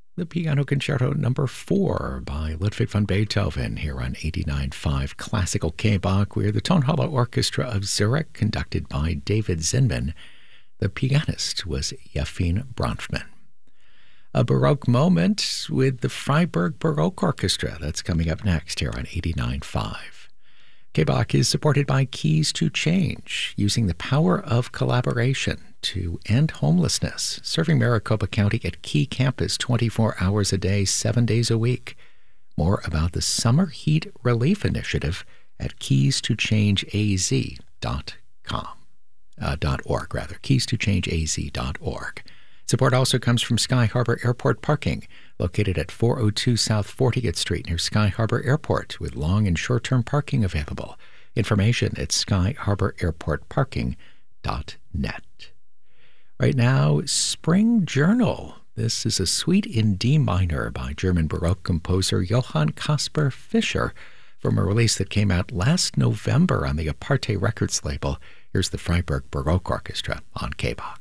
The Piano Concerto Number 4 by Ludwig van Beethoven here on 89.5 Classical K-Bach. We're the Tonhalle Orchestra of Zurich, conducted by David Zinman. The pianist was Yefim Bronfman. A Baroque moment with the Freiburg Baroque Orchestra. That's coming up next here on 89.5. K-Bach is supported by Keys to Change, using the power of collaboration to end homelessness, serving Maricopa County at Key Campus 24 hours a day, 7 days a week. More about the Summer Heat Relief Initiative at keystochangeaz.org, keystochangeaz.org. Support also comes from Sky Harbor Airport Parking, located at 402 South 40th Street near Sky Harbor Airport, with long and short-term parking available. Information at skyharbораirportparking.net. Right now, Spring Journal. This is a suite in D minor by German Baroque composer Johann Caspar Fischer from a release that came out last November on the Aparte Records label. Here's the Freiburg Baroque Orchestra on K-Bach.